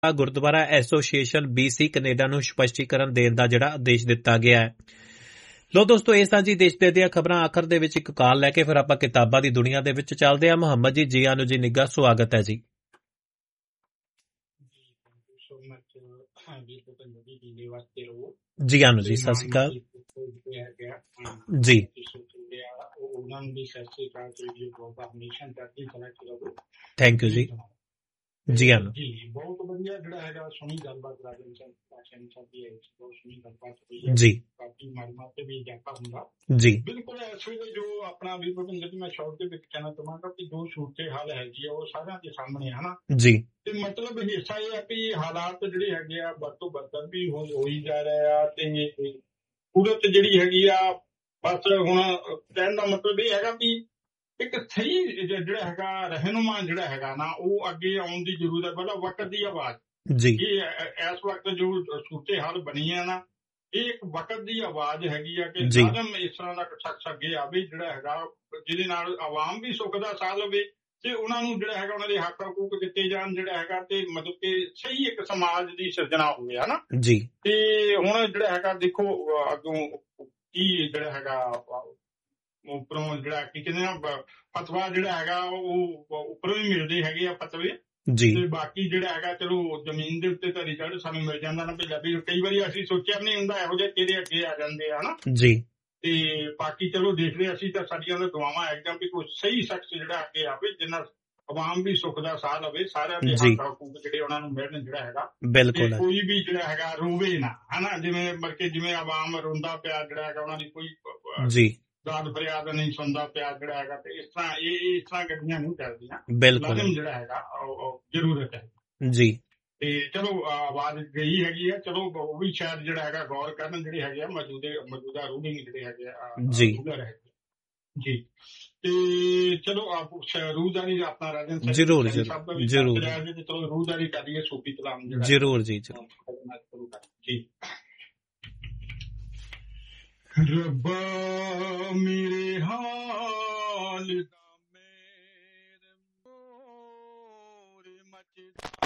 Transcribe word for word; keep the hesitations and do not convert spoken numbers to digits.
Gurdwara association BC Canada ਨੂੰ ਸਪਸ਼ਟੀਕਰਨ ਦੇਣ ਦਾ ਜਿਹੜਾ ਆਦੇਸ਼ ਦਿੱਤਾ ਗਿਆ ਹੈ। ਲੋ ਦੋਸਤੋ, ਇਹ ਤਾਂ ਜੀ ਦੇਸ਼ ਦੇ ਦੀਆਂ ਖਬਰਾਂ। ਆਖਰ ਦੇ ਵਿੱਚ ਇੱਕ ਕਾਲ ਲੈ ਕੇ ਫਿਰ ਆਪਾਂ ਕਿਤਾਬਾਂ ਦੀ ਦੁਨੀਆ ਦੇ ਵਿੱਚ ਚੱਲਦੇ ਹਾਂ। ਮੁਹੰਮਦ ਜੀ, ਜੀ ਆਨੂ ਜੀ ਨਿੱਘਾ ਸਵਾਗਤ ਹੈ ਜੀ। ਜੀ ਆਨੂ ਜੀ, ਸਤਿ ਸ਼੍ਰੀ ਅਕਾਲ ਜੀ। ਥੈਂਕ ਯੂ ਜੀ। ਜੀ ਆਨੂ ਜੀ ਬਹੁਤ ਵਧੀਆ ਜਿਹੜਾ ਹੈਗਾ ਸੋਹਣੀ ਗੱਲਬਾਤ ਰਾਜਨ ਸਿੰਘ ਪਾਸ਼ਾ ਸਾਹਿਬ ਦੀ ਬਹੁਤ ਸੋਹਣੀ ਗੱਲਬਾਤ ਹੋਈ ਹੈ ਜੀ। ਕਾਫੀ ਮਾਲੂਮਾਤ ਤੇ ਵੀ ਇਜ਼ਾਫਾ ਹੁੰਦਾ ਜੀ। ਬਿਲਕੁਲ ਇਸ ਵੇਲੇ ਜੋ ਆਪਣਾ ਵੀ ਭੁਪਿੰਦਰ ਜੀ ਮੈਂ ਸ਼ੌਕ ਦੇ ਵਿੱਚ ਕਹਿਣਾ ਚਾਹਾਂਗਾ ਕਿ ਜੋ ਸੂਰਤ ਹਾਲ ਹੈਗੀ ਆ ਉਹ ਸਾਰਿਆਂ ਦੇ ਸਾਹਮਣੇ ਹਨਾ ਜੀ। ਤੇ ਮਤਲਬ ਹਿੱਸਾ ਇਹ ਆ ਵੀ ਹਾਲਾਤ ਜਿਹੜੇ ਹੈਗੇ ਆ ਵੱਧ ਤੋਂ ਬਦਤਰ ਵੀ ਹੋ ਹੋਈ ਜਾ ਰਹੇ ਆ ਤੇ ਸੂਰਤ ਜਿਹੜੀ ਹੈਗੀ ਆ ਬਸ ਹੁਣ ਕਹਿਣ ਦਾ ਮਤਲਬ ਇਹ ਹੈਗਾ ਵੀ ਇੱਕ ਸਹੀ ਜਿਹੜਾ ਹੈਗਾ ਰਹਿਨੁਮਾ ਜਿਹੜਾ ਹੈਗਾ ਨਾ ਉਹ ਅੱਗੇ ਆਉਣ ਦੀ ਜ਼ਰੂਰਤ ਹੈ। ਪਹਿਲਾਂ ਵਕਤ ਦੀ ਆਵਾਜ਼ ਜੀ। ਇਹ ਇਸ ਵਕਤ ਜੋ ਸੂਰਤ ਹਾਲ ਬਣੀ ਹੈ ਨਾ ਇਹ ਇੱਕ ਵਕਤ ਦੀ ਆਵਾਜ਼ ਹੈਗੀ ਆ ਕਿ ਲਾਜ਼ਮ ਇਸ ਤਰ੍ਹਾਂ ਦਾ ਸ਼ਖਸ ਅੱਗੇ ਆਵੇ ਜਿਹੜਾ ਹੈਗਾ ਜਿਹਦੇ ਨਾਲ ਆਵਾਮ ਵੀ ਸੁੱਖ ਦਾ ਸਾਹ ਲਵੇ ਤੇ ਉਹਨਾਂ ਨੂੰ ਜਿਹੜਾ ਹੈਗਾ ਉਹਨਾਂ ਦੇ ਹੱਕ ਹਕੂਕ ਦਿੱਤੇ ਜਾਣ ਜਿਹੜਾ ਹੈਗਾ ਤੇ ਮਤਲਬ ਕਿ ਸਹੀ ਇੱਕ ਸਮਾਜ ਦੀ ਸਿਰਜਣਾ ਹੋਵੇ ਹਨਾ ਜੀ। ਤੇ ਹੁਣ ਜਿਹੜਾ ਹੈਗਾ ਦੇਖੋ ਅੱਗੋਂ ਕੀ ਜਿਹੜਾ ਹੈਗਾ ਉੱਪਰੋਂ ਜਿਹੜਾ ਕੀ ਕਹਿੰਦੇ ਨਾ ਫਤਵਾ ਜਿਹੜਾ ਹੈਗਾ ਉਹ ਉੱਪਰੋਂ ਹੀ ਮਿਲਦੇ ਹੈਗੇ ਆ ਫਤਵੇ ਜੀ। ਤੇ ਬਾਕੀ ਜਿਹੜਾ ਹੈਗਾ ਚਲੋ ਜ਼ਮੀਨ ਦੇ ਉੱਤੇ ਤਾਂ ਰਿਜ਼ਲਟ ਸਾਨੂੰ ਮਿਲ ਜਾਂਦਾ ਨਾ ਪੰਜਾਬੀ ਕਈ ਵਾਰੀ ਅਸੀਂ ਸੋਚਿਆ ਵੀ ਨਹੀਂ ਹੁੰਦਾ ਇਹੋ ਜਿਹੇ ਕਿਹੜੇ ਅੱਗੇ ਆ ਜਾਂਦੇ ਆ ਹਨਾ ਜੀ। ਤੇ ਬਾਕੀ ਚਲੋ ਦੇਖਦੇ ਅਸੀਂ ਤਾਂ ਸਾਡੀਆਂ ਤਾਂ ਦੁਆਵਾਂ ਹੈਗੀਆਂ ਵੀ ਕੋਈ ਸਹੀ ਸ਼ਖਸ ਜਿਹੜਾ ਅੱਗੇ ਆਵੇ ਜਿੰਨਾ ਆਵਾਮ ਵੀ ਸੁੱਖ ਦਾ ਸਾਹ ਲਵੇ ਸਾਰਿਆਂ ਦੇ ਹੱਕ ਹਕੂਕ ਜਿਹੜੇ ਉਹਨਾਂ ਨੂੰ ਮਿਲਣ ਜਿਹੜਾ ਹੈਗਾ ਬਿਲਕੁਲ ਕੋਈ ਵੀ ਜਿਹੜਾ ਹੈਗਾ ਰੋਵੇ ਨਾ ਹਨਾ ਜਿਵੇਂ ਬਲਕਿ ਜਿਵੇਂ ਆਵਾਮ ਰੋਂਦਾ ਪਿਆ ਜਿਹੜਾ ਹੈਗਾ ਉਹਨਾਂ ਦੀ ਕੋਈ ਜੀ ਦਾਦ ਫਰਿਆਦ ਨਹੀਂ ਸੁਣਦਾ ਪਿਆ ਜਿਹੜਾ ਹੈਗਾ ਤੇ ਇਸ ਤਰ੍ਹਾਂ ਇਹ ਇਸ ਤਰ੍ਹਾਂ ਗੱਡੀਆਂ ਨਹੀਂ ਚੱਲਦੀਆਂ ਬਿਲਕੁਲ ਜਿਹੜਾ ਹੈਗਾ ਜ਼ਰੂਰਤ ਹੈ ਜੀ। ਤੇ ਚਲੋ ਆਵਾਜ਼ ਗਈ ਹੈਗੀ ਆ ਚਲੋ ਉਹ ਵੀ ਸ਼ਾਇਦ ਜਿਹੜਾ ਹੈਗਾ ਗੌਰ ਕਰਨ ਜਿਹੜੇ ਹੈਗੇ ਆ ਮੌਜੂਦੇ ਮੌਜੂਦਾ ਰੂਲਿੰਗ ਜਿਹੜੇ ਹੈਗੇ ਆ ਜੀ ਜੀ ਤੇ ਚਲੋ ਆਪ ਰੂਹਦਾਰੀ ਆਪਣਾ ਰਾਜਨ ਜ਼ਰੂਰ ਜ਼ਰੂਰ ਜ਼ਰੂਰ ਚਲੋ ਰੂਹਦਾਰੀ ਕਰੀਏ ਸੂਫੀ ਕਲਾਮ ਜਿਹੜਾ ਜ਼ਰੂਰ ਜੀ ਜ਼ਰੂਰ ਜੀ। ਰੱਬਾ ਮੇਰੇ ਹਾਲ ਦਾ ਮੇਰੇ ਮੋਰ ਮਚਦਾ